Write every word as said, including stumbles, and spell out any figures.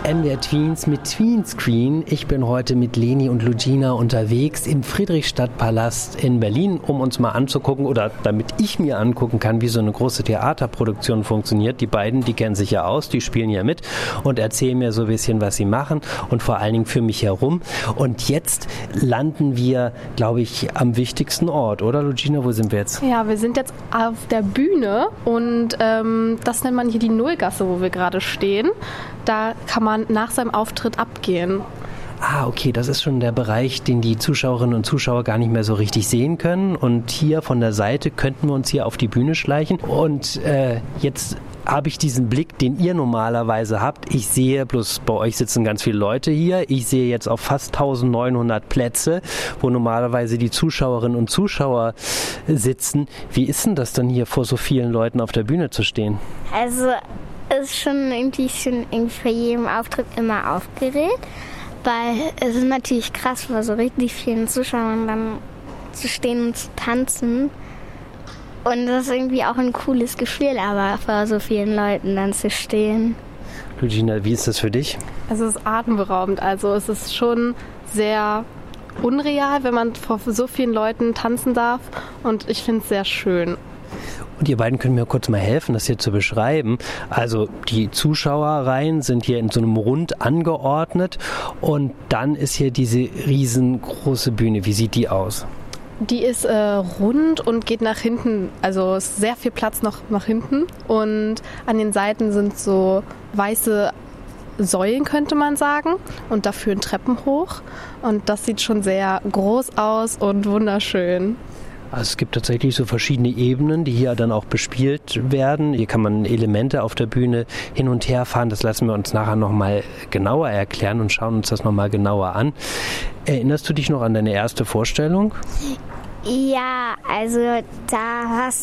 M D R Tweens mit Tweenscreen. Ich bin heute mit Leni und Lugina unterwegs im Friedrichstadtpalast in Berlin, um uns mal anzugucken oder damit ich mir angucken kann, wie so eine große Theaterproduktion funktioniert. Die beiden, die kennen sich ja aus, die spielen ja mit und erzählen mir so ein bisschen, was sie machen und vor allen Dingen für mich herum. Und jetzt landen wir, glaube ich, am wichtigsten Ort, oder Lugina? Wo sind wir jetzt? Ja, wir sind jetzt auf der Bühne und ähm, das nennt man hier die Nullgasse, wo wir gerade stehen. Da kann man nach seinem Auftritt abgehen. Ah, okay, das ist schon der Bereich, den die Zuschauerinnen und Zuschauer gar nicht mehr so richtig sehen können. Und hier von der Seite könnten wir uns hier auf die Bühne schleichen. Und äh, jetzt habe ich diesen Blick, den ihr normalerweise habt. Ich sehe, bloß bei euch sitzen ganz viele Leute hier. Ich sehe jetzt auf fast eintausendneunhundert Plätze, wo normalerweise die Zuschauerinnen und Zuschauer sitzen. Wie ist denn das dann hier vor so vielen Leuten auf der Bühne zu stehen? Also es ist schon irgendwie, schon irgendwie vor jedem Auftritt immer aufgeregt, weil es ist natürlich krass, vor so richtig vielen Zuschauern dann zu stehen und zu tanzen. Und das ist irgendwie auch ein cooles Gefühl, aber vor so vielen Leuten dann zu stehen. Lugina, wie ist das für dich? Es ist atemberaubend, also es ist schon sehr unreal, wenn man vor so vielen Leuten tanzen darf und ich finde es sehr schön. Und ihr beiden könnt mir kurz mal helfen, das hier zu beschreiben. Also die Zuschauerreihen sind hier in so einem Rund angeordnet und dann ist hier diese riesengroße Bühne. Wie sieht die aus? Die ist äh, rund und geht nach hinten, also ist sehr viel Platz noch nach hinten und an den Seiten sind so weiße Säulen, könnte man sagen, und da führen Treppen hoch und das sieht schon sehr groß aus und wunderschön. Also es gibt tatsächlich so verschiedene Ebenen, die hier dann auch bespielt werden. Hier kann man Elemente auf der Bühne hin und her fahren. Das lassen wir uns nachher nochmal genauer erklären und schauen uns das nochmal genauer an. Erinnerst du dich noch an deine erste Vorstellung? Ja, also da war es